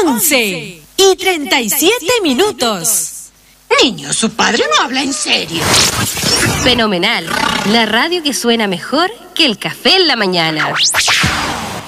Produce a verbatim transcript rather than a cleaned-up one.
once y treinta y siete minutos. Niño, su padre no habla en serio. Fenomenal. La radio que suena mejor que el café en la mañana.